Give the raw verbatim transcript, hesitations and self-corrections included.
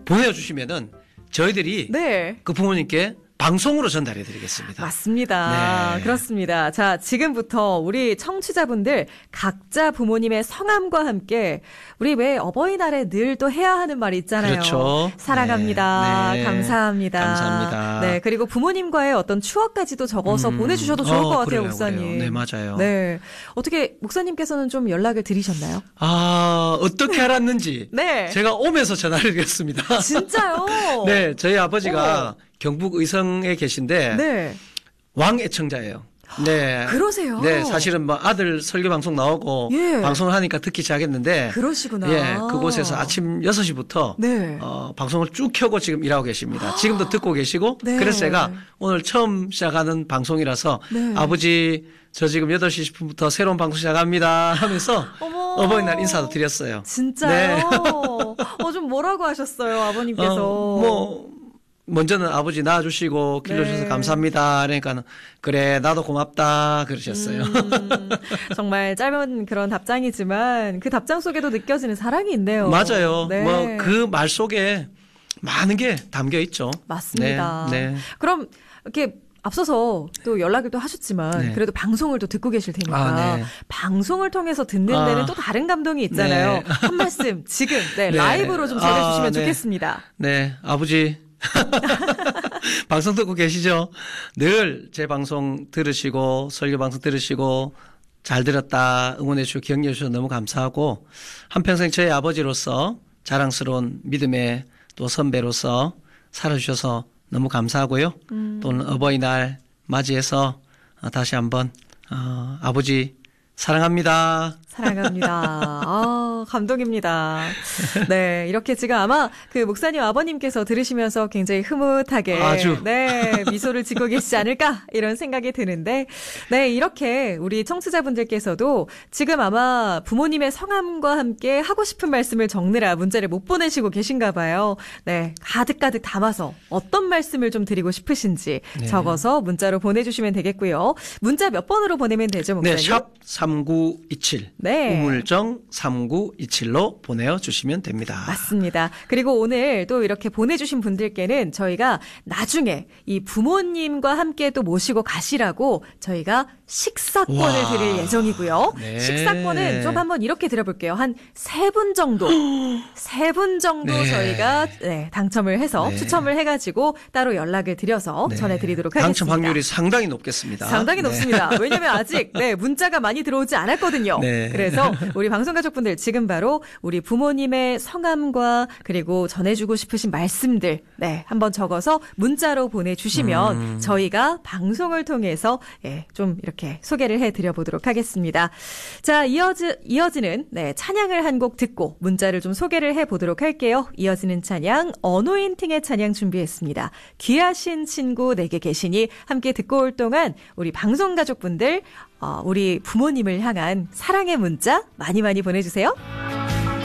보내주시면은 저희들이 네. 그 부모님께 방송으로 전달해드리겠습니다. 맞습니다. 네. 그렇습니다. 자, 지금부터 우리 청취자분들 각자 부모님의 성함과 함께 우리 왜 어버이날에 늘 또 해야 하는 말이 있잖아요. 그렇죠. 사랑합니다. 네. 네. 감사합니다. 감사합니다. 네, 그리고 부모님과의 어떤 추억까지도 적어서 음. 보내주셔도 좋을 어, 것 같아요, 그래요, 목사님. 그래요. 네, 맞아요. 네, 어떻게 목사님께서는 좀 연락을 드리셨나요? 아, 어떻게 알았는지 네. 제가 오면서 전화를 드렸습니다. 진짜요? 네, 저희 아버지가 어머. 경북 의성에 계신데 네. 왕애청자예요. 네. 그러세요? 네, 사실은 뭐 아들 설교 방송 나오고 예. 방송을 하니까 듣기 시작했는데 그러시구나. 예, 그곳에서 아침 여섯 시부터 네. 어, 방송을 쭉 켜고 지금 일하고 계십니다. 지금도 듣고 계시고 네. 그래서 제가 오늘 처음 시작하는 방송이라서 네. 아버지 저 지금 여덟 시 십 분부터 새로운 방송 시작합니다 하면서 어머. 어버이날 인사도 드렸어요. 진짜요? 네. 어, 좀 뭐라고 하셨어요, 아버님께서? 어, 뭐 먼저는 아버지 낳아주시고 길러주셔서 네. 감사합니다. 그러니까는 그래 나도 고맙다 그러셨어요. 음, 정말 짧은 그런 답장이지만 그 답장 속에도 느껴지는 사랑이 있네요. 맞아요. 네. 뭐 그 말 속에 많은 게 담겨 있죠. 맞습니다. 네. 네. 그럼 이렇게 앞서서 또 연락을 또 하셨지만 네. 그래도 방송을 또 듣고 계실 테니까 아, 네. 방송을 통해서 듣는 아. 데는 또 다른 감동이 있잖아요. 네. 한 말씀 지금 네, 네. 라이브로 좀 전해주시면 아, 네. 좋겠습니다. 네, 아버지. 방송 듣고 계시죠? 늘 제 방송 들으시고, 설교 방송 들으시고, 잘 들었다, 응원해주시고, 격려해주셔서 너무 감사하고, 한평생 저희 아버지로서 자랑스러운 믿음의 또 선배로서 살아주셔서 너무 감사하고요. 음. 또 오늘 어버이날 맞이해서 다시 한번, 어, 아버지 사랑합니다. 사랑합니다. 아, 감동입니다. 네, 이렇게 지금 아마 그 목사님 아버님께서 들으시면서 굉장히 흐뭇하게 아주. 네, 미소를 짓고 계시지 않을까 이런 생각이 드는데 네, 이렇게 우리 청취자분들께서도 지금 아마 부모님의 성함과 함께 하고 싶은 말씀을 적느라 문자를 못 보내시고 계신가 봐요. 네, 가득가득 담아서 어떤 말씀을 좀 드리고 싶으신지 네. 적어서 문자로 보내주시면 되겠고요. 문자 몇 번으로 보내면 되죠, 목사님? 네, 샵 삼구이칠. 네. 우물정 삼구이칠로 보내주시면 됩니다. 맞습니다. 그리고 오늘 또 이렇게 보내주신 분들께는 저희가 나중에 이 부모님과 함께 또 모시고 가시라고 저희가 식사권을 와. 드릴 예정이고요. 네. 식사권은 좀 한번 이렇게 드려볼게요. 한 세 분 정도, 세 분 정도 네. 저희가 네, 당첨을 해서 네. 추첨을 해가지고 따로 연락을 드려서 네. 전해드리도록 하겠습니다. 당첨 확률이 상당히 높겠습니다. 상당히 네. 높습니다. 왜냐하면 아직 네, 문자가 많이 들어오지 않았거든요. 네. 그래서 우리 방송가족분들 지금 바로 우리 부모님의 성함과 그리고 전해주고 싶으신 말씀들 네, 한번 적어서 문자로 보내주시면 음. 저희가 방송을 통해서 예, 좀 이렇게 소개를 해드려보도록 하겠습니다. 자, 이어지, 이어지는 네, 찬양을 한 곡 듣고 문자를 좀 소개를 해보도록 할게요. 이어지는 찬양 어노인팅의 찬양 준비했습니다. 귀하신 친구 내게 계시니 함께 듣고 올 동안 우리 방송가족분들 어, 우리 부모님을 향한 사랑의 문자 많이 많이 보내주세요.